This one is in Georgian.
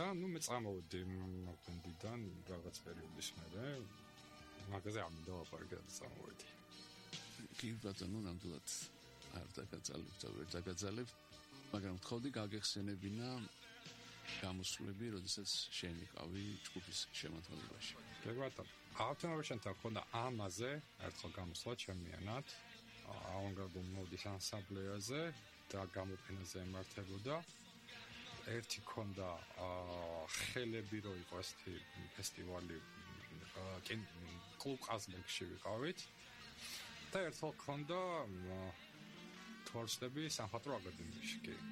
ნუ მე წამოვედი ნოემბრიდან რაღაც პერიოდის მერე მაგაზე ამინდა ვაპარაკე და წამოვედი. კი ბატონო ნამდვილად არ დაგაძალებთ და ვერ დაგაძალებთ, მაგრამ ვთხოვდი გაგეხსენებინა გამოსვლები, როდესაც შენ იყავი ჯგუფის შემოქმედებაში. კი ბატონო, ავტომობილთან ხონდა ამაზე ერთხელ გამოსვლა ჩემიანად, ავანგარდულ მოდის ანსამბლეაზე და გამოფენაზე ემართებოდა. ერთი ქონდა ხელები რო იყო ასეთი ფესტივალი კლუბ ყაზბეგში ვიყავით და ერთხელ ქონდა თორსტები სამხატვრო აკადემიაში კი